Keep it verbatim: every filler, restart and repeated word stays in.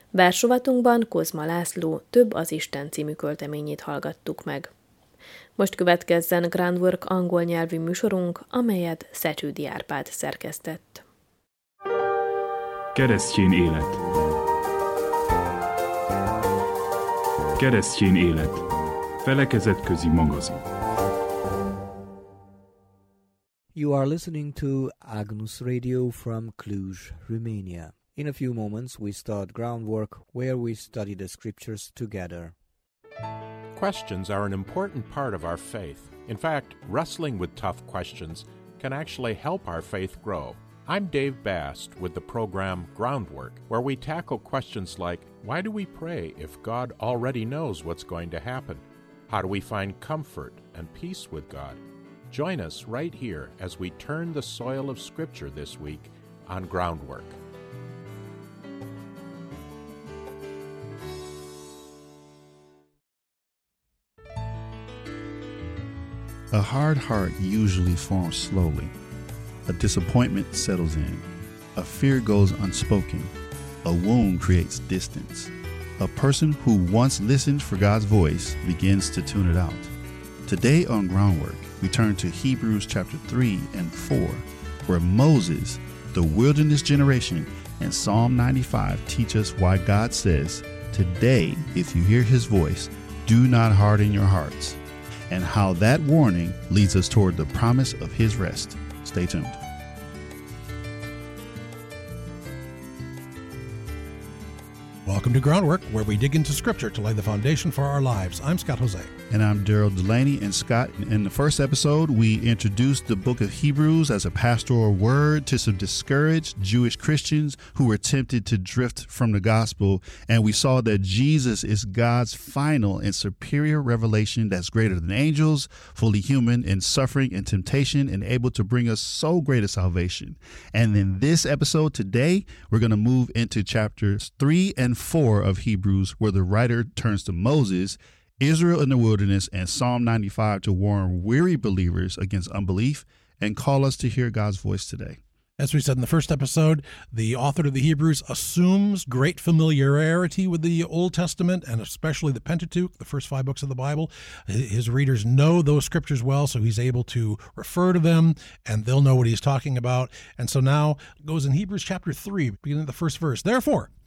Versrovatunkban Kozma László Több az Isten című költeményét hallgattuk meg. Most következzen Groundwork angol nyelvű műsorunk, amelyet Szecsődi Árpád szerkesztett. Keresztény élet. Keresztény élet. Felekezetközi magazin. You are listening to Agnus Radio from Cluj, Romania. In a few moments, we start Groundwork, where we study the scriptures together. Questions are an important part of our faith. In fact, wrestling with tough questions can actually help our faith grow. I'm Dave Bast with the program Groundwork, where we tackle questions like, why do we pray if God already knows what's going to happen? How do we find comfort and peace with God? Join us right here as we turn the soil of Scripture this week on Groundwork. A hard heart usually forms slowly. A disappointment settles in. A fear goes unspoken. A wound creates distance. A person who once listened for God's voice begins to tune it out. Today on Groundwork, we turn to Hebrews chapter three and four, where Moses, the wilderness generation, and Psalm ninety-five teach us why God says, "Today, if you hear his voice, do not harden your hearts," and how that warning leads us toward the promise of his rest. Stay tuned. Welcome to Groundwork, where we dig into Scripture to lay the foundation for our lives. I'm Scott Jose. And I'm Daryl Delaney. And Scott, in the first episode, we introduced the book of Hebrews as a pastoral word to some discouraged Jewish Christians who were tempted to drift from the gospel. And we saw that Jesus is God's final and superior revelation that's greater than angels, fully human in suffering and temptation, and able to bring us so great a salvation. And in this episode today, we're going to move into chapters three and four of Hebrews, where the writer turns to Moses, Israel in the wilderness, and Psalm ninety-five to warn weary believers against unbelief and call us to hear God's voice today. As we said in the first episode, the author of the Hebrews assumes great familiarity with the Old Testament and especially the Pentateuch, the first five books of the Bible. His readers know those scriptures well, so he's able to refer to them and they'll know what he's talking about. And so now it goes in Hebrews chapter three, beginning of the first verse. Therefore,